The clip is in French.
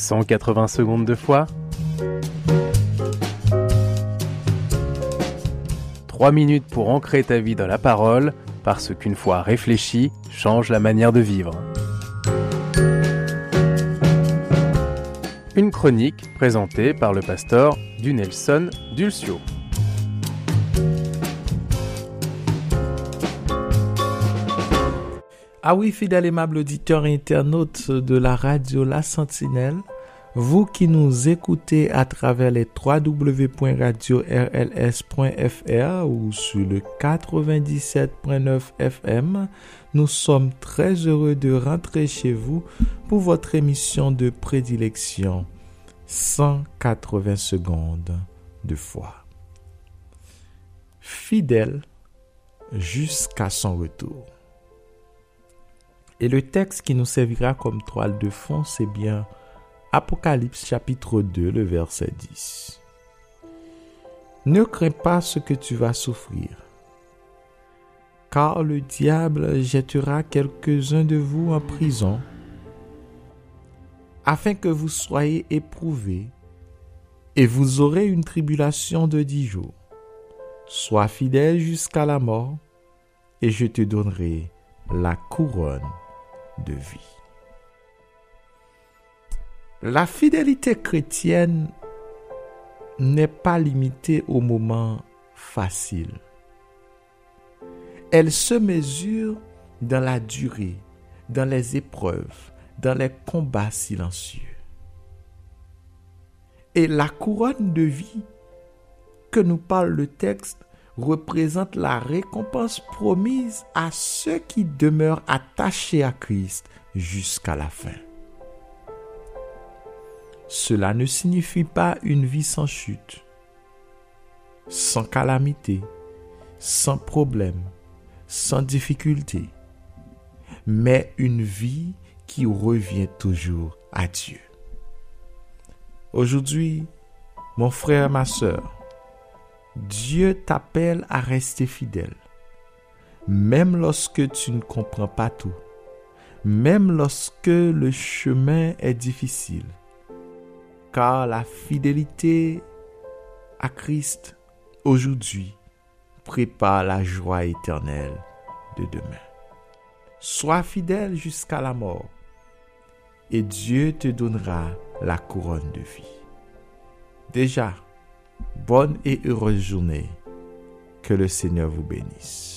180 secondes de foi. 3 minutes pour ancrer ta vie dans la parole, parce qu'une foi réfléchie change la manière de vivre. Une chronique présentée par le pasteur Dunelson Dulcio. Ah oui, fidèles aimables auditeurs et internautes de la radio La Sentinelle, vous qui nous écoutez à travers les www.radio-rls.fr ou sur le 97.9 FM, nous sommes très heureux de rentrer chez vous pour votre émission de prédilection, 180 secondes de foi. Fidèle jusqu'à son retour. Et le texte qui nous servira comme toile de fond, c'est bien Apocalypse chapitre 2, le verset 10. Ne crains pas ce que tu vas souffrir, car le diable jettera quelques-uns de vous en prison, afin que vous soyez éprouvés, et vous aurez une tribulation de 10 jours. Sois fidèle jusqu'à la mort, et je te donnerai la couronne de vie. La fidélité chrétienne n'est pas limitée aux moments faciles. Elle se mesure dans la durée, dans les épreuves, dans les combats silencieux. Et la couronne de vie que nous parle le texte représente la récompense promise à ceux qui demeurent attachés à Christ jusqu'à la fin. Cela ne signifie pas une vie sans chute, sans calamité, sans problème, sans difficulté, mais une vie qui revient toujours à Dieu. Aujourd'hui, mon frère, ma sœur, Dieu t'appelle à rester fidèle, même lorsque tu ne comprends pas tout, même lorsque le chemin est difficile, car la fidélité à Christ aujourd'hui prépare la joie éternelle de demain. Sois fidèle jusqu'à la mort, et Dieu te donnera la couronne de vie. Déjà, bonne et heureuse journée. Que le Seigneur vous bénisse.